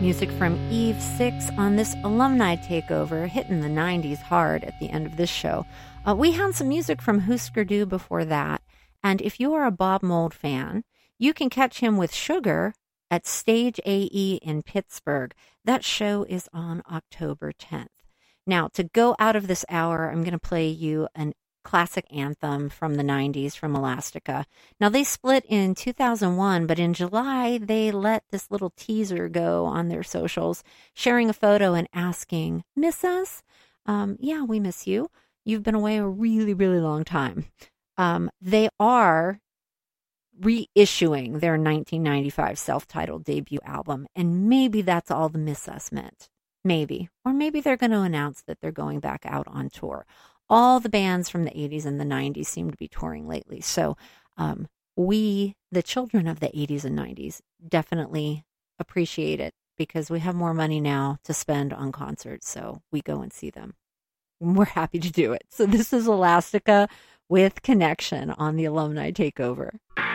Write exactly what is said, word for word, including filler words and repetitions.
Music from Eve Six on this alumni takeover, hitting the nineties hard at the end of this show. Uh, we had some music from Husker Du before that, and if you are a Bob Mould fan, you can catch him with Sugar at Stage A E in Pittsburgh. That show is on October tenth. Now, to go out of this hour, I'm going to play you an classic anthem from the nineties from Elastica. Now, they split in two thousand one, but in July, they let this little teaser go on their socials, sharing a photo and asking, "Miss us?" Um, yeah, we miss you. You've been away a really, really long time. Um, they are reissuing their nineteen ninety-five self-titled debut album, and maybe that's all the "Miss Us" meant. Maybe. Or maybe they're going to announce that they're going back out on tour. All the bands from the eighties and the nineties seem to be touring lately. So um, we, the children of the eighties and nineties, definitely appreciate it because we have more money now to spend on concerts. So we go and see them. We're happy to do it. So this is Elastica with Connection on the Alumni Takeover.